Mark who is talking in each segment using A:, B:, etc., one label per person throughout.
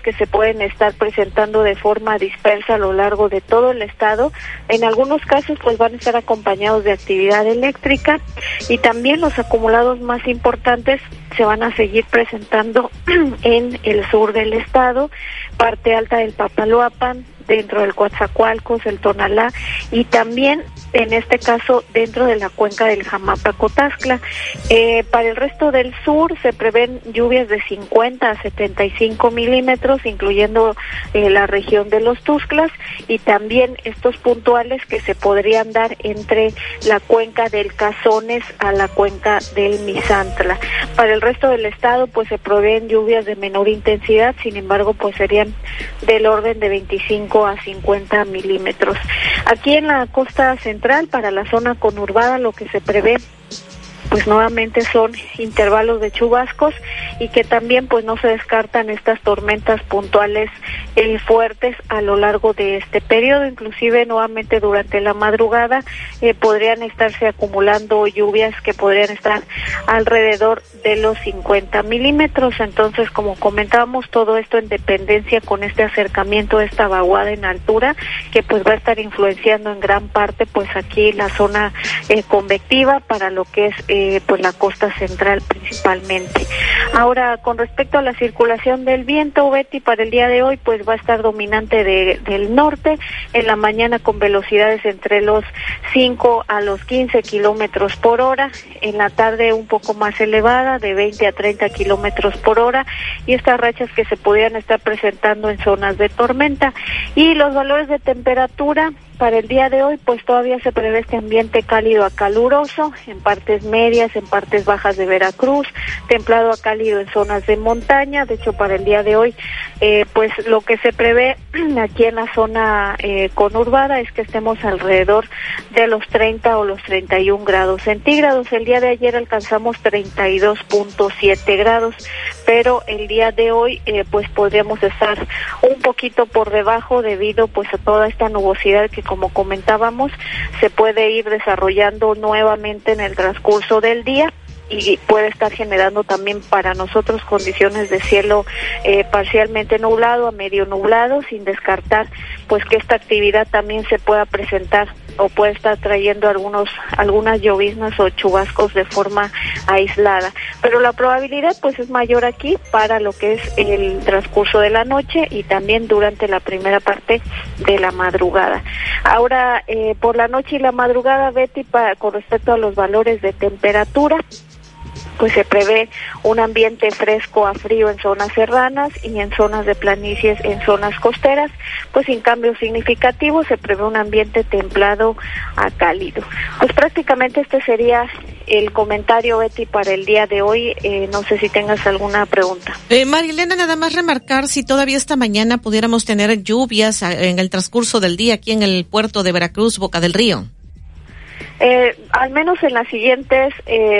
A: que se pueden estar presentando de forma dispersa a lo largo de todo el estado. En algunos casos pues van a estar acompañados de actividad eléctrica, y también los acumulados más importantes se van a seguir presentando en el sur del estado, parte alta del Papaloapan, dentro del Coatzacoalcos, el Tonalá, y también en este caso dentro de la cuenca del Jamapa-Cotaxtla. Para el resto del sur se prevén lluvias de 50 a 75 milímetros, incluyendo la región de los Tuxtlas, y también estos puntuales que se podrían dar entre la cuenca del Cazones a la cuenca del Misantla. Para el resto del estado pues se prevén lluvias de menor intensidad, sin embargo pues serían del orden de 25 a 50 milímetros. Aquí en la costa central, para la zona conurbada, lo que se prevé pues nuevamente son intervalos de chubascos, y que también pues no se descartan estas tormentas puntuales fuertes a lo largo de este periodo. Inclusive nuevamente durante la madrugada podrían estarse acumulando lluvias que podrían estar alrededor de los 50 milímetros. Entonces, como comentábamos, todo esto en dependencia con este acercamiento de esta vaguada en altura, que pues va a estar influenciando en gran parte pues aquí la zona convectiva para lo que es pues la costa central principalmente. Ahora, con respecto a la circulación del viento, Betty, para el día de hoy pues va a estar dominante del norte, en la mañana con velocidades entre los 5 a los 15 kilómetros por hora, en la tarde un poco más elevada, de 20 a 30 kilómetros por hora, y estas rachas que se podrían estar presentando en zonas de tormenta. Y los valores de temperatura para el día de hoy pues todavía se prevé este ambiente cálido a caluroso en partes medias, en partes bajas de Veracruz, templado a cálido en zonas de montaña. De hecho, para el día de hoy pues lo que se prevé aquí en la zona conurbada es que estemos alrededor de los 30 o los 31 grados centígrados. El día de ayer alcanzamos 32.7 grados, pero el día de hoy pues podríamos estar un poquito por debajo debido pues a toda esta nubosidad que, como comentábamos, se puede ir desarrollando nuevamente en el transcurso del día, y puede estar generando también para nosotros condiciones de cielo parcialmente nublado a medio nublado, sin descartar pues que esta actividad también se pueda presentar o puede estar trayendo algunas lloviznas o chubascos de forma aislada, pero la probabilidad pues es mayor aquí para lo que es el transcurso de la noche y también durante la primera parte de la madrugada. Ahora, por la noche y la madrugada, Betty, con respecto a los valores de temperatura, pues se prevé un ambiente fresco a frío en zonas serranas y en zonas de planicies, en zonas costeras, pues sin cambios significativos. Se prevé un ambiente templado a cálido. Pues prácticamente este sería el comentario, Betty, para el día de hoy. No sé si tengas alguna pregunta.
B: Marilena, nada más remarcar si todavía esta mañana pudiéramos tener lluvias en el transcurso del día aquí en el puerto de Veracruz, Boca del Río.
A: Al menos en las siguientes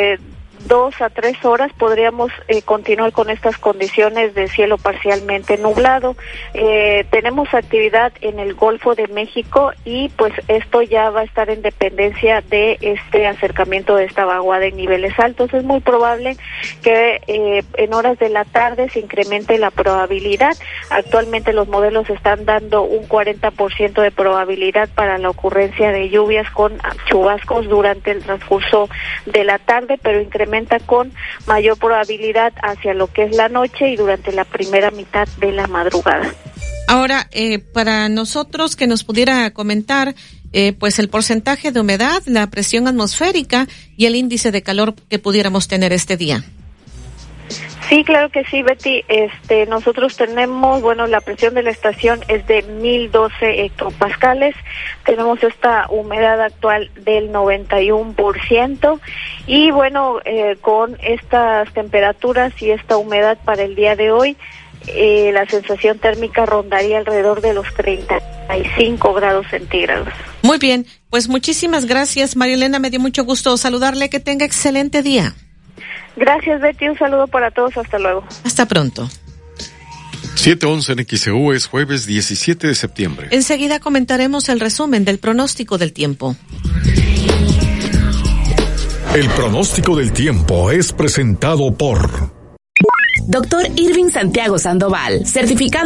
A: 2 a 3 horas podríamos continuar con estas condiciones de cielo parcialmente nublado. Tenemos actividad en el Golfo de México y pues esto ya va a estar en dependencia de este acercamiento de esta vaguada en niveles altos. Es muy probable que en horas de la tarde se incremente la probabilidad. Actualmente los modelos están dando un 40% de probabilidad para la ocurrencia de lluvias con chubascos durante el transcurso de la tarde, pero incrementa con mayor probabilidad hacia lo que es la noche y durante la primera mitad de la madrugada.
B: Ahora, para nosotros, que nos pudiera comentar pues el porcentaje de humedad, la presión atmosférica y el índice de calor que pudiéramos tener este día.
A: Sí, claro que sí, Betty. Nosotros tenemos, la presión de la estación es de 1012 hectopascales. Tenemos esta humedad actual del 91%. Y con estas temperaturas y esta humedad para el día de hoy, la sensación térmica rondaría alrededor de los 35 grados centígrados.
B: Muy bien, pues muchísimas gracias, Marilena. Me dio mucho gusto saludarle. Que tenga excelente día.
A: Gracias, Betty. Un saludo para todos. Hasta luego.
B: Hasta pronto.
C: 7:11 en XEU, es jueves 17 de septiembre.
B: Enseguida comentaremos el resumen del pronóstico del tiempo.
D: El pronóstico del tiempo es presentado por
E: Dr. Irving Santiago Sandoval, certificado